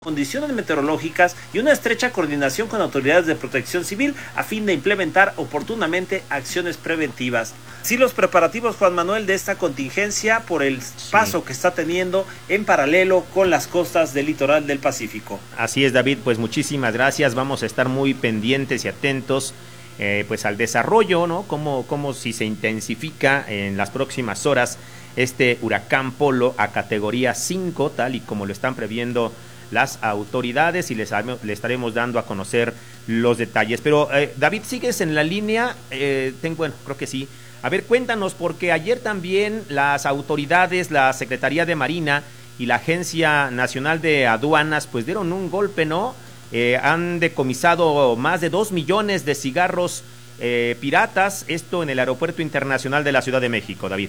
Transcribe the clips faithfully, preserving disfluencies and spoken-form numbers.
condiciones meteorológicas y una estrecha coordinación con autoridades de protección civil a fin de implementar oportunamente acciones preventivas. Sí, los preparativos, Juan Manuel, de esta contingencia por el sí. paso que está teniendo en paralelo con las costas del litoral del Pacífico. Así es, David, pues muchísimas gracias, vamos a estar muy pendientes y atentos eh, pues al desarrollo, ¿no? Como, como si se intensifica en las próximas horas este huracán Polo a categoría cinco, tal y como lo están previendo las autoridades, y les, les estaremos dando a conocer los detalles. Pero eh, David, ¿sigues en la línea? Eh, tengo, bueno, creo que sí. A ver, cuéntanos, porque ayer también las autoridades, la Secretaría de Marina y la Agencia Nacional de Aduanas, pues dieron un golpe, ¿no? Eh, han decomisado más de dos millones de cigarros eh, piratas, esto en el Aeropuerto Internacional de la Ciudad de México, David.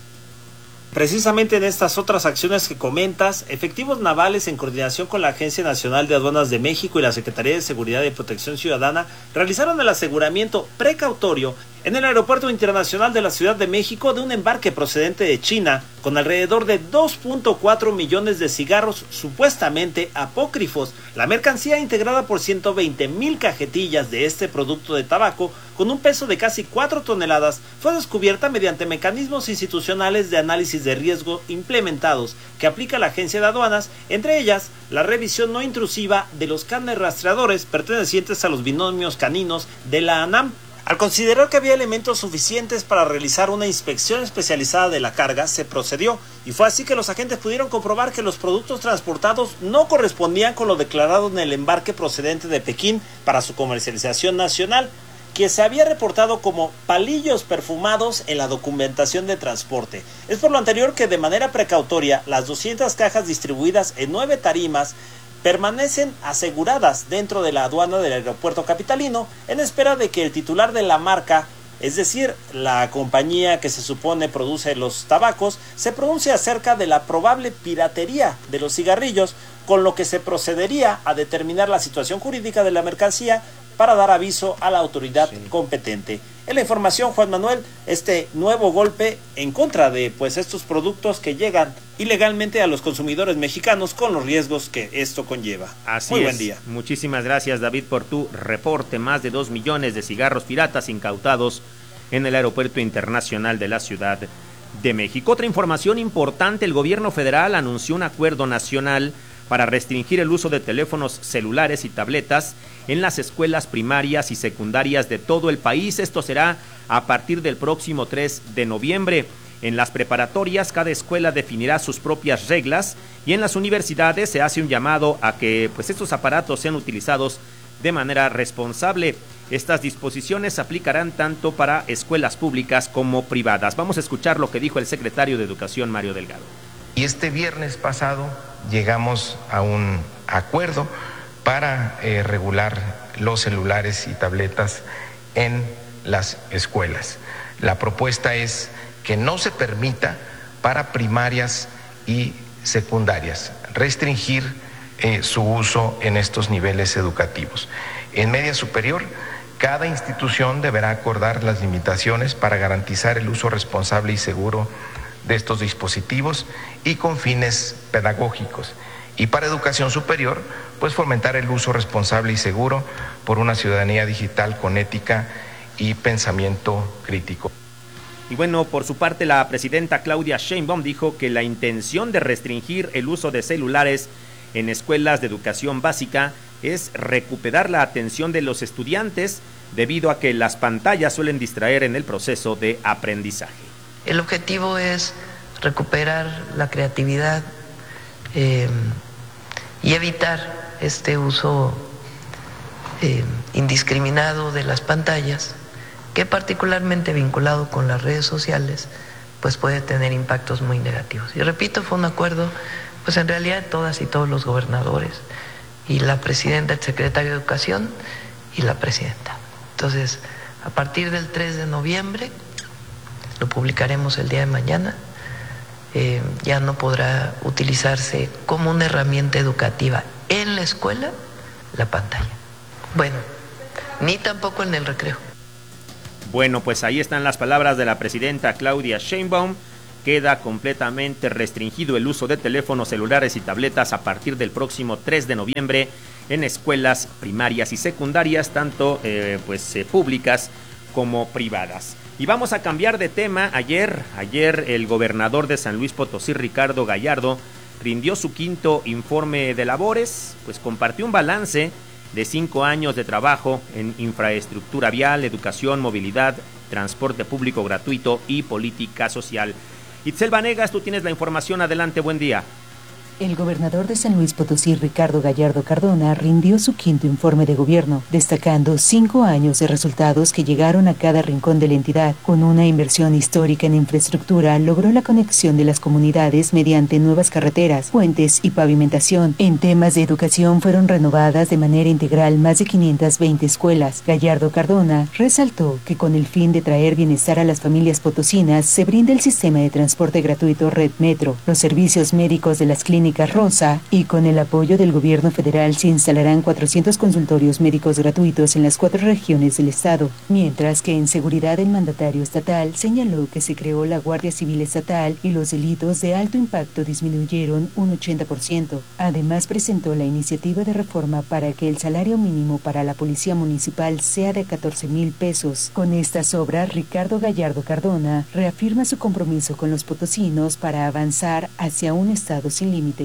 Precisamente en estas otras acciones que comentas, efectivos navales en coordinación con la Agencia Nacional de Aduanas de México y la Secretaría de Seguridad y Protección Ciudadana realizaron el aseguramiento precautorio en el Aeropuerto Internacional de la Ciudad de México de un embarque procedente de China con alrededor de dos punto cuatro millones de cigarros supuestamente apócrifos. La mercancía, integrada por ciento veinte mil cajetillas de este producto de tabaco con un peso de casi cuatro toneladas, fue descubierta mediante mecanismos institucionales de análisis de riesgo implementados que aplica la Agencia de Aduanas, entre ellas la revisión no intrusiva de los canes rastreadores pertenecientes a los binomios caninos de la ANAM. Al considerar que había elementos suficientes para realizar una inspección especializada de la carga, se procedió, y fue así que los agentes pudieron comprobar que los productos transportados no correspondían con lo declarado en el embarque procedente de Pekín para su comercialización nacional, que se había reportado como palillos perfumados en la documentación de transporte. Es por lo anterior que, de manera precautoria, las doscientas cajas distribuidas en nueve tarimas permanecen aseguradas dentro de la aduana del aeropuerto capitalino en espera de que el titular de la marca, es decir, la compañía que se supone produce los tabacos, se pronuncie acerca de la probable piratería de los cigarrillos, con lo que se procedería a determinar la situación jurídica de la mercancía para dar aviso a la autoridad sí. competente. En la información, Juan Manuel, este nuevo golpe en contra de pues estos productos que llegan ilegalmente a los consumidores mexicanos con los riesgos que esto conlleva. Así Muy es. Buen día. Muchísimas gracias, David, por tu reporte. Más de dos millones de cigarros piratas incautados en el Aeropuerto Internacional de la Ciudad de México. Otra información importante, el gobierno federal anunció un acuerdo nacional para restringir el uso de teléfonos celulares y tabletas en las escuelas primarias y secundarias de todo el país. Esto será a partir del próximo tres de noviembre. En las preparatorias, cada escuela definirá sus propias reglas, y en las universidades se hace un llamado a que pues estos aparatos sean utilizados de manera responsable. Estas disposiciones se aplicarán tanto para escuelas públicas como privadas. Vamos a escuchar lo que dijo el secretario de Educación, Mario Delgado. Y este viernes pasado llegamos a un acuerdo para eh, regular los celulares y tabletas en las escuelas. La propuesta es que no se permita para primarias y secundarias restringir eh, su uso en estos niveles educativos. En media superior, cada institución deberá acordar las limitaciones para garantizar el uso responsable y seguro de estos dispositivos y con fines pedagógicos. Y para educación superior, pues fomentar el uso responsable y seguro por una ciudadanía digital con ética y pensamiento crítico. Y bueno, por su parte, la presidenta Claudia Sheinbaum dijo que la intención de restringir el uso de celulares en escuelas de educación básica es recuperar la atención de los estudiantes, debido a que las pantallas suelen distraer en el proceso de aprendizaje. El objetivo es recuperar la creatividad eh, y evitar este uso eh, indiscriminado de las pantallas, que particularmente vinculado con las redes sociales, pues puede tener impactos muy negativos. Y repito, fue un acuerdo, pues en realidad todas y todos los gobernadores, y la presidenta, el secretario de Educación y la presidenta. Entonces, a partir del tres de noviembre, lo publicaremos el día de mañana, eh, ya no podrá utilizarse como una herramienta educativa en la escuela la pantalla. Bueno, ni tampoco en el recreo. Bueno, pues ahí están las palabras de la presidenta Claudia Sheinbaum, queda completamente restringido el uso de teléfonos celulares y tabletas a partir del próximo tres de noviembre en escuelas primarias y secundarias, tanto eh, pues eh, públicas como privadas. Y vamos a cambiar de tema. Ayer, ayer el gobernador de San Luis Potosí, Ricardo Gallardo, rindió su quinto informe de labores, pues compartió un balance de cinco años de trabajo en infraestructura vial, educación, movilidad, transporte público gratuito y política social. Itzel Vanegas, tú tienes la información. Adelante, buen día. El gobernador de San Luis Potosí, Ricardo Gallardo Cardona, rindió su quinto informe de gobierno, destacando cinco años de resultados que llegaron a cada rincón de la entidad. Con una inversión histórica en infraestructura, logró la conexión de las comunidades mediante nuevas carreteras, puentes y pavimentación. En temas de educación fueron renovadas de manera integral más de quinientas veinte escuelas. Gallardo Cardona resaltó que con el fin de traer bienestar a las familias potosinas, se brinda el sistema de transporte gratuito Red Metro, los servicios médicos de las clínicas Rosa, y con el apoyo del gobierno federal se instalarán cuatrocientos consultorios médicos gratuitos en las cuatro regiones del estado, mientras que en seguridad el mandatario estatal señaló que se creó la Guardia Civil Estatal y los delitos de alto impacto disminuyeron un ochenta por ciento. Además presentó la iniciativa de reforma para que el salario mínimo para la policía municipal sea de catorce mil pesos. Con estas obras, Ricardo Gallardo Cardona reafirma su compromiso con los potosinos para avanzar hacia un estado sin límites.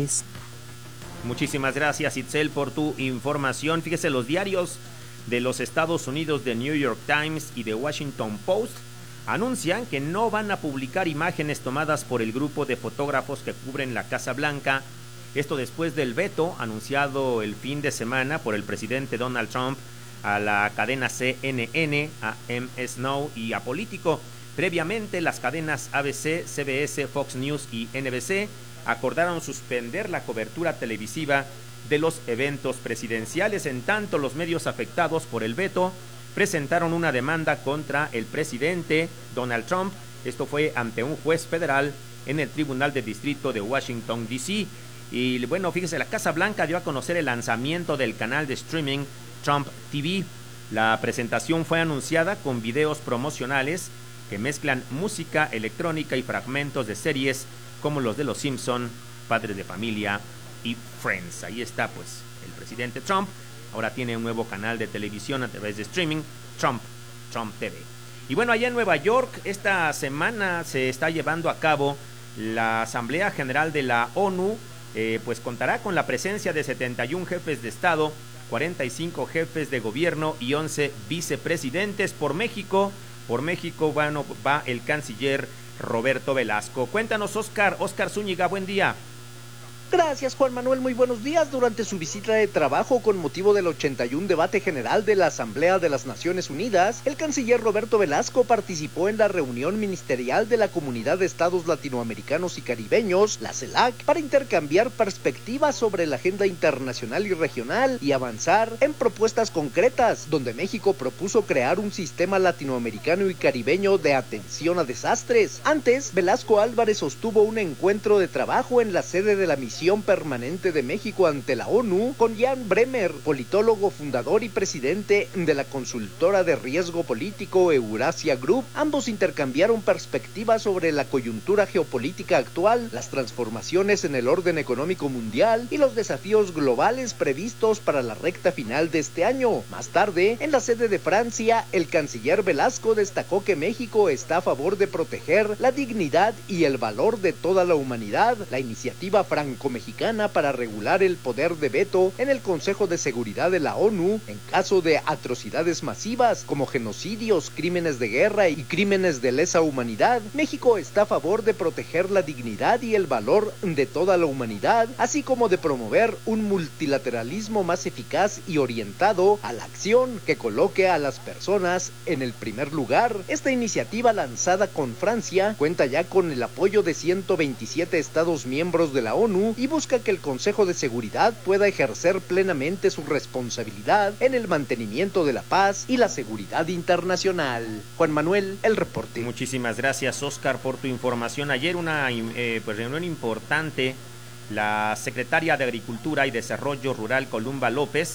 Muchísimas gracias, Itzel, por tu información. Fíjese, los diarios de los Estados Unidos, The New York Times y The Washington Post, anuncian que no van a publicar imágenes tomadas por el grupo de fotógrafos que cubren la Casa Blanca. Esto después del veto anunciado el fin de semana por el presidente Donald Trump a la cadena C N N, a M S Now y a Político. Previamente, las cadenas A B C, C B S, Fox News y N B C acordaron suspender la cobertura televisiva de los eventos presidenciales. En tanto, los medios afectados por el veto presentaron una demanda contra el presidente Donald Trump. Esto fue ante un juez federal en el Tribunal de Distrito de Washington, D C Y bueno, fíjese, la Casa Blanca dio a conocer el lanzamiento del canal de streaming Trump T V. La presentación fue anunciada con videos promocionales que mezclan música electrónica y fragmentos de series como los de Los Simpson, Padres de Familia y Friends. Ahí está, pues, el presidente Trump. Ahora tiene un nuevo canal de televisión a través de streaming, Trump, Trump T V. Y bueno, allá en Nueva York, esta semana se está llevando a cabo la Asamblea General de la ONU. Eh, pues contará con la presencia de setenta y uno jefes de Estado, cuarenta y cinco jefes de gobierno y once vicepresidentes. Por México, por México bueno, va el canciller Roberto Velasco. Cuéntanos, Oscar, Oscar Zúñiga, buen día. Gracias, Juan Manuel, muy buenos días. Durante su visita de trabajo con motivo del ochenta y uno debate general de la Asamblea de las Naciones Unidas, el canciller Roberto Velasco participó en la reunión ministerial de la Comunidad de Estados Latinoamericanos y Caribeños, la CELAC, para intercambiar perspectivas sobre la agenda internacional y regional y avanzar en propuestas concretas, donde México propuso crear un sistema latinoamericano y caribeño de atención a desastres. Antes, Velasco Álvarez sostuvo un encuentro de trabajo en la sede de la misión permanente de México ante la ONU con Jan Bremer, politólogo, fundador y presidente de la consultora de riesgo político Eurasia Group. Ambos intercambiaron perspectivas sobre la coyuntura geopolítica actual, las transformaciones en el orden económico mundial y los desafíos globales previstos para la recta final de este año. Más tarde, en la sede de Francia, el canciller Velasco destacó que México está a favor de proteger la dignidad y el valor de toda la humanidad. La iniciativa franco mexicana para regular el poder de veto en el Consejo de Seguridad de la ONU en caso de atrocidades masivas como genocidios, crímenes de guerra y crímenes de lesa humanidad. México está a favor de proteger la dignidad y el valor de toda la humanidad, así como de promover un multilateralismo más eficaz y orientado a la acción que coloque a las personas en el primer lugar. Esta iniciativa, lanzada con Francia, cuenta ya con el apoyo de ciento veintisiete estados miembros de la ONU y busca que el Consejo de Seguridad pueda ejercer plenamente su responsabilidad en el mantenimiento de la paz y la seguridad internacional. Juan Manuel, el reporte. Muchísimas gracias, Oscar, por tu información. Ayer una eh, pues, reunión importante. La secretaria de Agricultura y Desarrollo Rural, Columba López,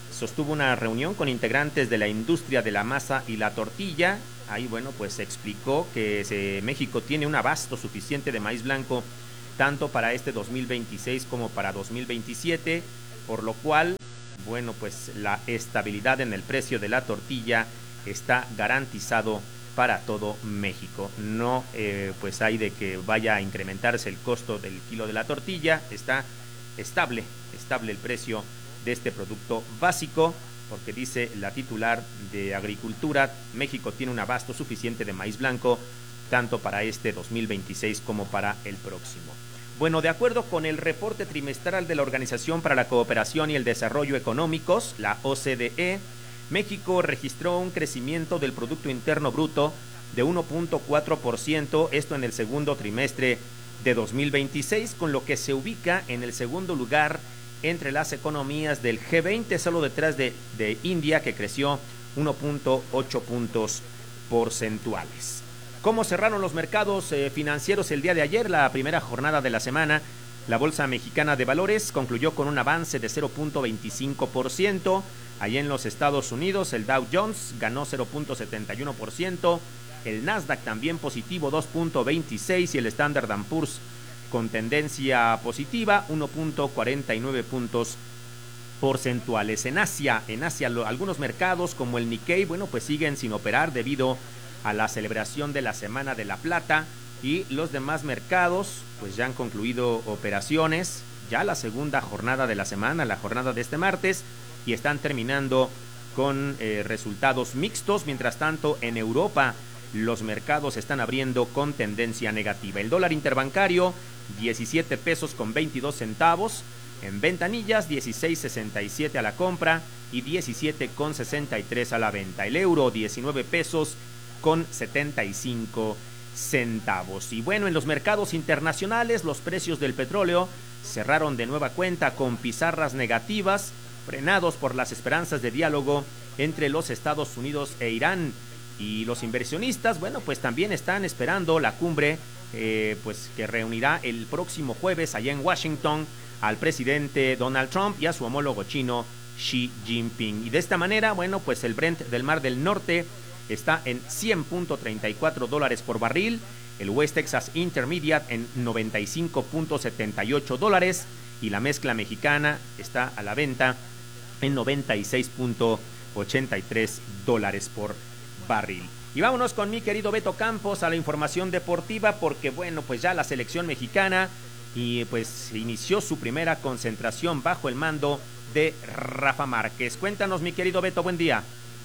sostuvo una reunión con integrantes de la industria de la masa y la tortilla. Ahí, bueno, pues se explicó que se, México tiene un abasto suficiente de maíz blanco tanto para este dos mil veintiséis como para dos mil veintisiete, por lo cual, bueno, pues la estabilidad en el precio de la tortilla está garantizado para todo México. No, eh, pues hay de que vaya a incrementarse el costo del kilo de la tortilla, está estable, estable el precio de este producto básico, porque dice la titular de Agricultura, México tiene un abasto suficiente de maíz blanco, tanto para este dos mil veintiséis como para el próximo. Bueno, de acuerdo con el reporte trimestral de la Organización para la Cooperación y el Desarrollo Económicos, la O C D E, México registró un crecimiento del Producto Interno Bruto de uno punto cuatro por ciento, esto en el segundo trimestre de dos mil veintiséis, con lo que se ubica en el segundo lugar entre las economías del G veinte, solo detrás de, de India, que creció uno punto ocho puntos porcentuales. ¿Cómo cerraron los mercados eh, financieros el día de ayer? La primera jornada de la semana, la Bolsa Mexicana de Valores concluyó con un avance de cero punto veinticinco por ciento. Allí en los Estados Unidos, el Dow Jones ganó cero punto setenta y uno por ciento, el Nasdaq también positivo dos punto veintiséis por ciento y el Standard and Poor's con tendencia positiva uno punto cuarenta y nueve puntos porcentuales. En Asia, en Asia lo, algunos mercados como el Nikkei, bueno, pues siguen sin operar debido a la celebración de la Semana de la Plata, y los demás mercados pues ya han concluido operaciones, ya la segunda jornada de la semana, la jornada de este martes, y están terminando con eh, resultados mixtos. Mientras tanto, en Europa los mercados están abriendo con tendencia negativa. El dólar interbancario diecisiete pesos con veintidós centavos, en ventanillas dieciséis sesenta y siete a la compra y diecisiete con sesenta y tres a la venta. El euro diecinueve pesos con setenta y cinco centavos. Y bueno, en los mercados internacionales los precios del petróleo cerraron de nueva cuenta con pizarras negativas, frenados por las esperanzas de diálogo entre los Estados Unidos e Irán. Y los inversionistas, bueno, pues también están esperando la cumbre eh, pues que reunirá el próximo jueves allá en Washington al presidente Donald Trump y a su homólogo chino Xi Jinping. Y de esta manera, bueno, pues el Brent del Mar del Norte está en cien punto treinta y cuatro dólares por barril, el West Texas Intermediate en noventa y cinco punto setenta y ocho dólares y la mezcla mexicana está a la venta en noventa y seis punto ochenta y tres dólares por barril. Y vámonos con mi querido Beto Campos a la información deportiva, porque bueno, pues ya la selección mexicana y pues inició su primera concentración bajo el mando de Rafa Márquez. Cuéntanos, mi querido Beto, buen día.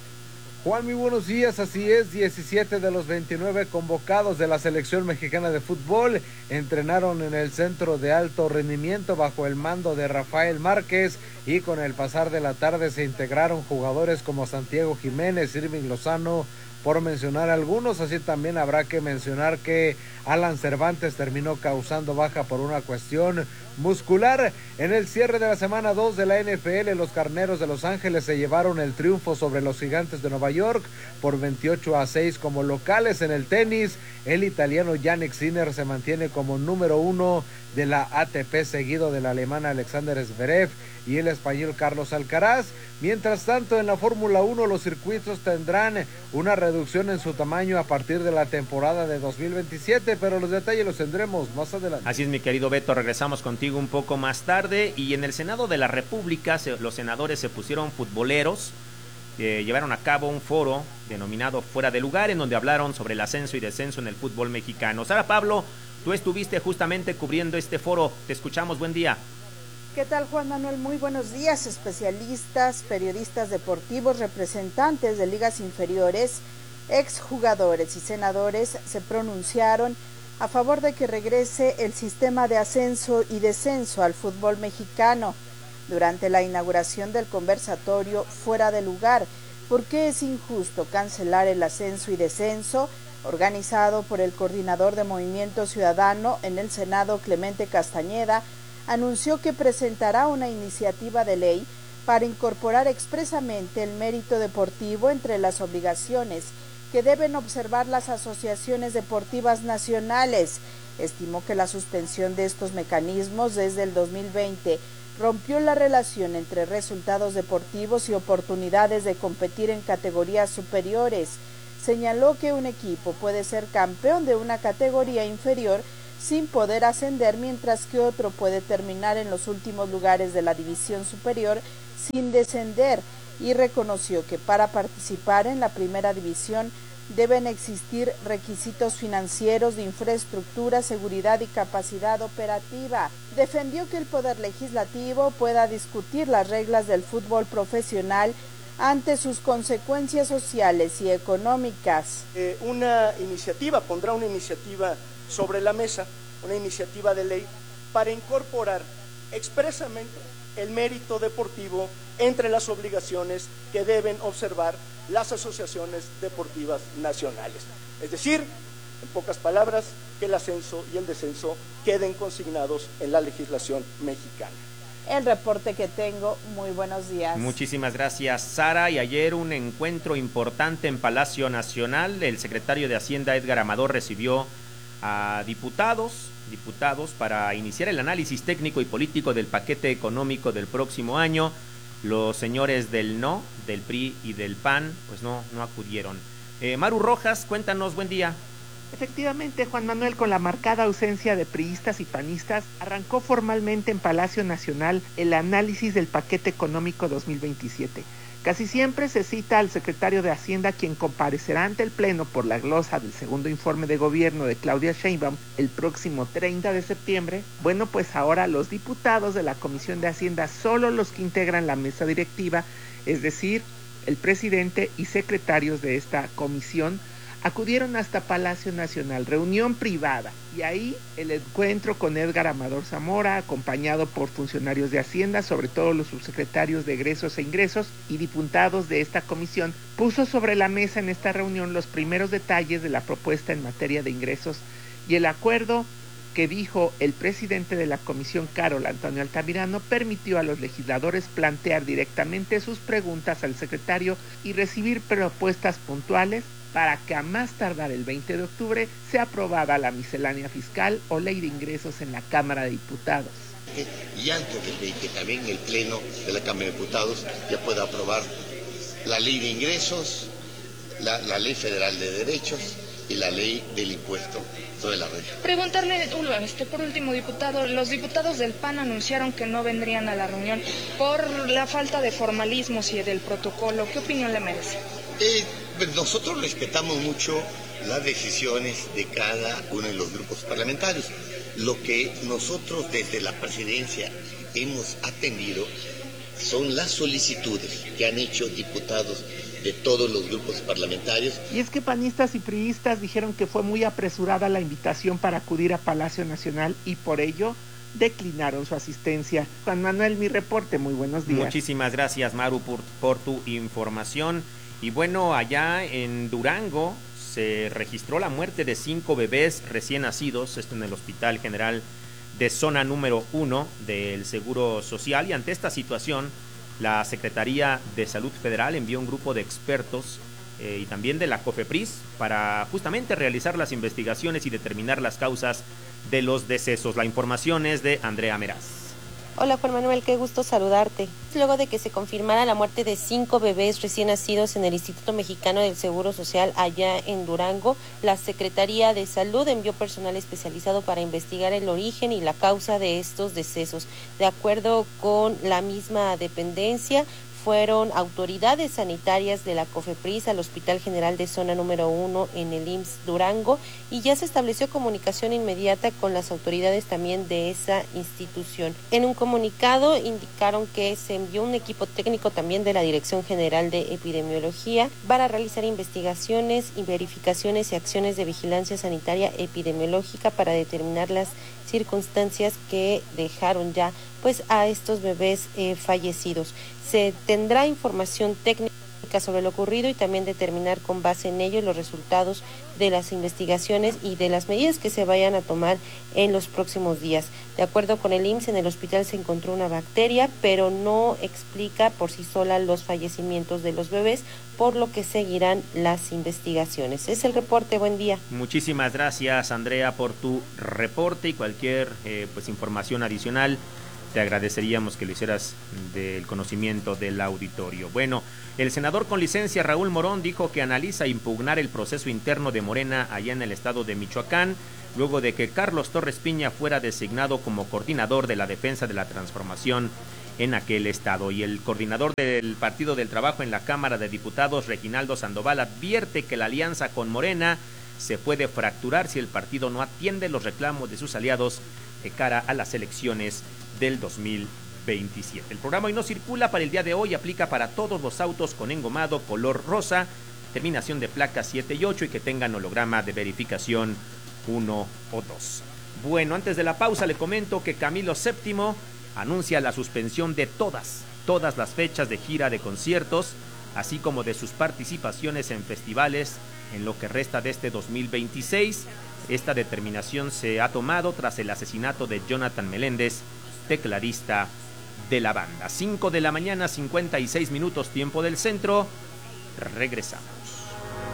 Juan, muy buenos días. Así es, diecisiete de los veintinueve convocados de la selección mexicana de fútbol entrenaron en el centro de alto rendimiento bajo el mando de Rafael Márquez, y con el pasar de la tarde se integraron jugadores como Santiago Jiménez, Irving Lozano, por mencionar algunos. Así también habrá que mencionar que Alan Cervantes terminó causando baja por una cuestión muscular. En el cierre de la semana dos de la N F L, los Carneros de Los Ángeles se llevaron el triunfo sobre los Gigantes de Nueva York por veintiocho a seis como locales. En el tenis, el italiano Jannik Sinner se mantiene como número uno de la A T P, seguido del alemán Alexander Zverev y el español Carlos Alcaraz. Mientras tanto, en la Fórmula uno los circuitos tendrán una reducción en su tamaño a partir de la temporada de dos mil veintisiete, pero los detalles los tendremos más adelante. Así es, mi querido Beto, regresamos contigo un poco más tarde. Y en el Senado de la República se, los senadores se pusieron futboleros, eh, llevaron a cabo un foro denominado Fuera de Lugar, en donde hablaron sobre el ascenso y descenso en el fútbol mexicano. Sara Pablo, tú estuviste justamente cubriendo este foro, te escuchamos, buen día. ¿Qué tal, Juan Manuel? Muy buenos días. Especialistas, periodistas deportivos, representantes de ligas inferiores, exjugadores y senadores se pronunciaron a favor de que regrese el sistema de ascenso y descenso al fútbol mexicano durante la inauguración del conversatorio Fuera de Lugar. ¿Por qué es injusto cancelar el ascenso y descenso? Organizado por el coordinador de Movimiento Ciudadano en el Senado, Clemente Castañeda, anunció que presentará una iniciativa de ley para incorporar expresamente el mérito deportivo entre las obligaciones que deben observar las asociaciones deportivas nacionales. Estimó que la suspensión de estos mecanismos desde el dos mil veinte rompió la relación entre resultados deportivos y oportunidades de competir en categorías superiores. Señaló que un equipo puede ser campeón de una categoría inferior sin poder ascender, mientras que otro puede terminar en los últimos lugares de la división superior sin descender, y reconoció que para participar en la primera división deben existir requisitos financieros, de infraestructura, seguridad y capacidad operativa. Defendió que el Poder Legislativo pueda discutir las reglas del fútbol profesional ante sus consecuencias sociales y económicas. Eh, una iniciativa, pondrá una iniciativa sobre la mesa, una iniciativa de ley para incorporar expresamente el mérito deportivo entre las obligaciones que deben observar las asociaciones deportivas nacionales. Es decir, en pocas palabras, que el ascenso y el descenso queden consignados en la legislación mexicana. El reporte que tengo, muy buenos días. Muchísimas gracias, Sara. Y ayer un encuentro importante en Palacio Nacional. El secretario de Hacienda, Edgar Amador, recibió a diputados, diputados para iniciar el análisis técnico y político del paquete económico del próximo año. Los señores del no, del P R I y del P A N, pues no, no acudieron. Eh, Maru Rojas, cuéntanos, buen día. Efectivamente, Juan Manuel, con la marcada ausencia de priistas y panistas, arrancó formalmente en Palacio Nacional el análisis del paquete económico dos mil veintisiete. Casi siempre se cita al secretario de Hacienda, quien comparecerá ante el Pleno por la glosa del segundo informe de gobierno de Claudia Sheinbaum el próximo treinta de septiembre. Bueno, pues ahora los diputados de la Comisión de Hacienda, solo los que integran la mesa directiva, es decir, el presidente y secretarios de esta comisión, acudieron hasta Palacio Nacional, reunión privada, y ahí el encuentro con Edgar Amador Zamora, acompañado por funcionarios de Hacienda, sobre todo los subsecretarios de Egresos e Ingresos y diputados de esta comisión, puso sobre la mesa en esta reunión los primeros detalles de la propuesta en materia de ingresos y el acuerdo que, dijo el presidente de la comisión, Carol Antonio Altamirano, permitió a los legisladores plantear directamente sus preguntas al secretario y recibir propuestas puntuales para que a más tardar el veinte de octubre sea aprobada la miscelánea fiscal o ley de ingresos en la Cámara de Diputados. Y antes del veinte también el Pleno de la Cámara de Diputados ya pueda aprobar la ley de ingresos, la, la ley federal de derechos y la ley del impuesto sobre la renta. Preguntarle, este, por último, diputado, los diputados del P A N anunciaron que no vendrían a la reunión por la falta de formalismos y del protocolo. ¿Qué opinión le merece? Eh, pues nosotros respetamos mucho las decisiones de cada uno de los grupos parlamentarios. Lo que nosotros desde la presidencia hemos atendido son las solicitudes que han hecho diputados de todos los grupos parlamentarios. Y es que panistas y priistas dijeron que fue muy apresurada la invitación para acudir a Palacio Nacional y por ello declinaron su asistencia. Juan Manuel, mi reporte, muy buenos días. Muchísimas gracias, Maru, por, por tu información. Y bueno, allá en Durango se registró la muerte de cinco bebés recién nacidos, esto en el Hospital General de Zona número uno del Seguro Social, y ante esta situación la Secretaría de Salud Federal envió un grupo de expertos eh, y también de la COFEPRIS para justamente realizar las investigaciones y determinar las causas de los decesos. La información es de Andrea Meraz. Hola Juan Manuel, qué gusto saludarte. Luego de que se confirmara la muerte de cinco bebés recién nacidos en el Instituto Mexicano del Seguro Social allá en Durango, la Secretaría de Salud envió personal especializado para investigar el origen y la causa de estos decesos. De acuerdo con la misma dependencia, fueron autoridades sanitarias de la COFEPRIS al Hospital General de Zona número uno en el I M S S Durango y ya se estableció comunicación inmediata con las autoridades también de esa institución. En un comunicado indicaron que se envió un equipo técnico también de la Dirección General de Epidemiología para realizar investigaciones y verificaciones y acciones de vigilancia sanitaria epidemiológica para determinar las circunstancias que dejaron ya pues a estos bebés eh, fallecidos. Se tendrá información técnica sobre lo ocurrido y también determinar con base en ello los resultados de las investigaciones y de las medidas que se vayan a tomar en los próximos días. De acuerdo con el I M S S, en el hospital se encontró una bacteria, pero no explica por sí sola los fallecimientos de los bebés, por lo que seguirán las investigaciones. Es el reporte, buen día. Muchísimas gracias, Andrea, por tu reporte y cualquier eh, pues información adicional te agradeceríamos que lo hicieras del conocimiento del auditorio. Bueno, el senador con licencia Raúl Morón dijo que analiza impugnar el proceso interno de Morena allá en el estado de Michoacán, luego de que Carlos Torres Piña fuera designado como coordinador de la defensa de la transformación en aquel estado. Y el coordinador del Partido del Trabajo en la Cámara de Diputados, Reginaldo Sandoval, advierte que la alianza con Morena se puede fracturar si el partido no atiende los reclamos de sus aliados de cara a las elecciones del dos mil veintisiete. El programa Hoy No Circula para el día de hoy aplica para todos los autos con engomado color rosa, terminación de placas siete y ocho y que tengan holograma de verificación uno o dos. Bueno, antes de la pausa le comento que Camilo séptimo anuncia la suspensión de todas, todas las fechas de gira de conciertos, así como de sus participaciones en festivales en lo que resta de este dos mil veintiséis. Esta determinación se ha tomado tras el asesinato de Jonathan Meléndez, tecladista de la banda. cinco de la mañana, cincuenta y seis minutos, tiempo del centro. Regresamos.